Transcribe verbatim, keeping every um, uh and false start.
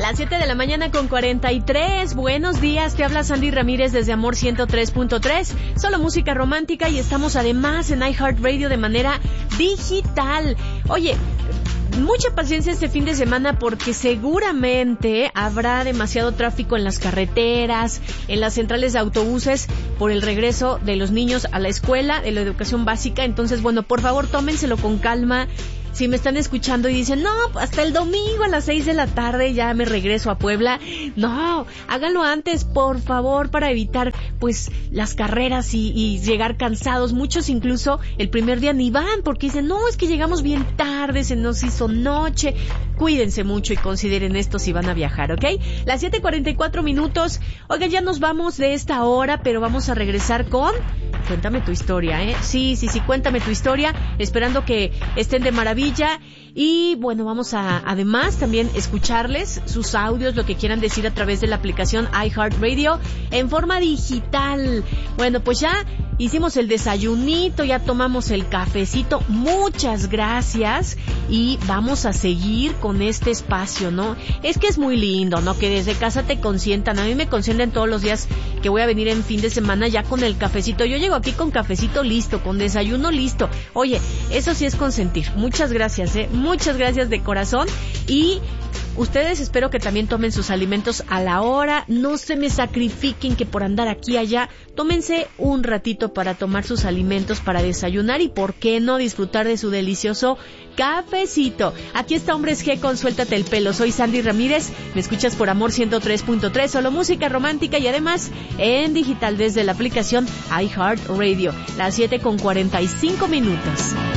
Las siete de la mañana con cuarenta y tres. Buenos días, te habla Sandy Ramírez desde Amor ciento tres punto tres. Solo música romántica y estamos además en iHeartRadio de manera digital. Oye, mucha paciencia este fin de semana porque seguramente habrá demasiado tráfico en las carreteras, en las centrales de autobuses por el regreso de los niños a la escuela, de la educación básica. Entonces, bueno, por favor, tómenselo con calma. Si me están escuchando y dicen, no, hasta el domingo a las seis de la tarde ya me regreso a Puebla. No, háganlo antes, por favor, para evitar, pues, las carreras y, y llegar cansados. Muchos incluso el primer día ni van porque dicen, no, es que llegamos bien tarde, se nos hizo noche. Cuídense mucho y consideren esto si van a viajar, ¿ok? Las siete cuarenta y cuatro minutos. Oigan, ya nos vamos de esta hora, pero vamos a regresar con... Cuéntame tu historia, ¿eh? Sí, sí, sí, cuéntame tu historia, esperando que estén de maravilla. Y bueno, vamos a además también escucharles sus audios, lo que quieran decir a través de la aplicación iHeartRadio en forma digital. Bueno, pues ya hicimos el desayunito, ya tomamos el cafecito. Muchas gracias y vamos a seguir con este espacio, ¿no? Es que es muy lindo, ¿no? Que desde casa te consientan. A mí me consienten todos los días que voy a venir en fin de semana ya con el cafecito. Yo llego aquí con cafecito listo, con desayuno listo. Oye, eso sí es consentir. Muchas gracias, ¿eh? Muchas gracias de corazón. Y ustedes espero que también tomen sus alimentos a la hora. No se me sacrifiquen que por andar aquí y allá. Tómense un ratito para tomar sus alimentos, para desayunar y por qué no disfrutar de su delicioso cafecito. Aquí está Hombres G con Suéltate el Pelo. Soy Sandy Ramírez. Me escuchas por Amor ciento tres punto tres. Solo música romántica y además en digital desde la aplicación iHeartRadio. Las siete con cuarenta y cinco minutos.